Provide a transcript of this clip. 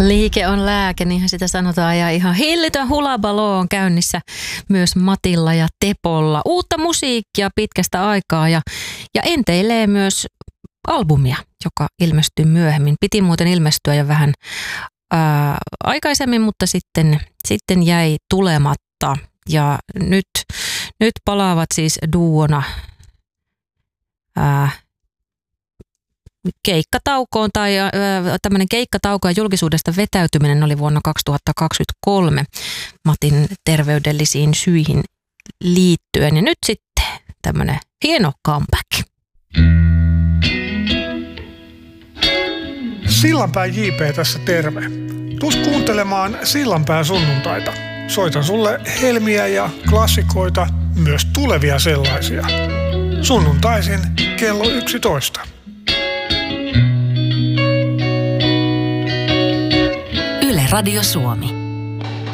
Liike on lääke, niinhän sitä sanotaan, ja ihan hillitön hulabaloo on käynnissä myös Matilla ja Tepolla. Uutta musiikkia pitkästä aikaa ja enteilee myös albumia, joka ilmestyy myöhemmin. Piti muuten ilmestyä jo vähän aikaisemmin, mutta sitten jäi tulematta. Ja nyt palaavat siis duona keikkataukoon, tai tämmöinen keikkatauko ja julkisuudesta vetäytyminen oli vuonna 2023 Matin terveydellisiin syihin liittyen. Ja nyt sitten tämmöinen hieno comeback. Sillanpään JP tässä terve. Tuus kuuntelemaan Sillanpään sunnuntaita. Soitan sulle helmiä ja klassikoita, myös tulevia sellaisia. Sunnuntaisin kello 11. Yle Radio Suomi.